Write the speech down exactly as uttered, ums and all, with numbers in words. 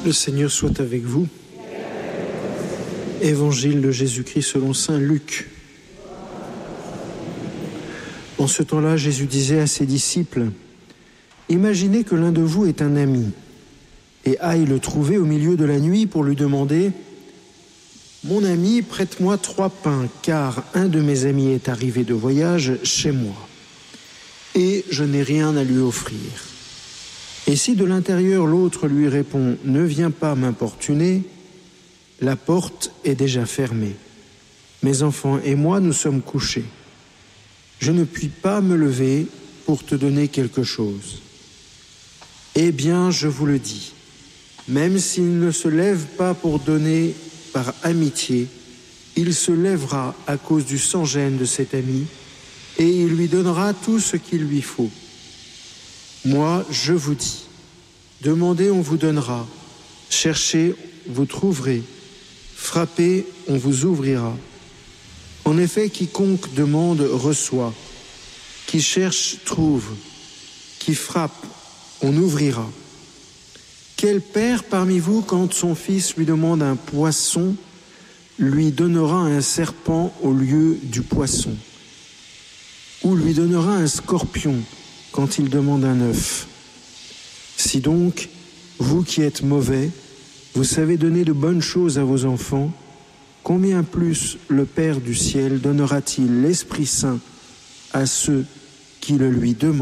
Le Seigneur soit avec vous. Évangile de Jésus-Christ selon saint Luc. En ce temps-là, Jésus disait à ses disciples : « Imaginez que l'un de vous est un ami et aille le trouver au milieu de la nuit pour lui demander : « Mon ami, prête-moi trois pains, car un de mes amis est arrivé de voyage chez moi, et je n'ai rien à lui offrir. » Et si de l'intérieur l'autre lui répond : « Ne viens pas m'importuner », la porte est déjà fermée. Mes enfants et moi, nous sommes couchés. Je ne puis pas me lever pour te donner quelque chose. Eh bien, je vous le dis, même s'il ne se lève pas pour donner par amitié, il se lèvera à cause du sans-gêne de cet ami et il lui donnera tout ce qu'il lui faut. Moi, je vous dis, demandez, on vous donnera, cherchez, vous trouverez, frappez, on vous ouvrira. En effet, quiconque demande reçoit, qui cherche trouve, qui frappe, on ouvrira. Quel père parmi vous, quand son fils lui demande un poisson, lui donnera un serpent au lieu du poisson? Ou lui donnera un scorpion quand il demande un œuf? Si donc, vous qui êtes mauvais, vous savez donner de bonnes choses à vos enfants, combien plus le Père du ciel donnera-t-il l'Esprit Saint à ceux qui le lui demandent ?